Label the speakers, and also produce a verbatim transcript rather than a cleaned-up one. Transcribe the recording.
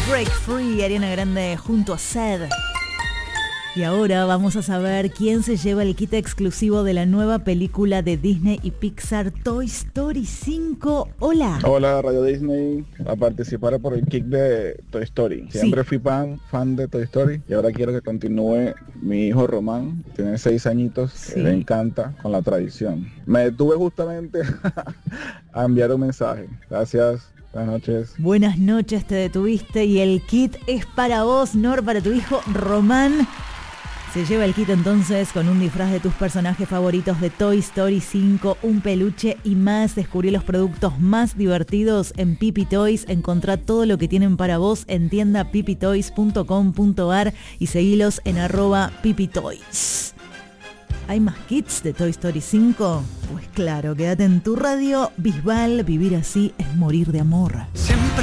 Speaker 1: Break Free, Ariana Grande junto a Zed. Y ahora vamos a saber quién se lleva el kit exclusivo de la nueva película de Disney y Pixar, Toy Story cinco. Hola.
Speaker 2: Hola, Radio Disney. A participar por el kit de Toy Story. Siempre sí. fui fan, fan de Toy Story y ahora quiero que continúe mi hijo Román, tiene seis añitos, sí. que le encanta con la tradición. Me detuve justamente a enviar un mensaje. Gracias. Buenas noches.
Speaker 1: Buenas noches, te detuviste y el kit es para vos, Nor, para tu hijo Román. Se lleva el kit entonces con un disfraz de tus personajes favoritos de Toy Story cinco, un peluche y más. Descubrí los productos más divertidos en Pipi Toys. Encontrá todo lo que tienen para vos en tienda pipi toys punto com punto a r y seguilos en arroba pipitoys. ¿Hay más kits de Toy Story cinco? Pues claro, quédate en tu radio. Bisbal, vivir así es morir de amor. Siempre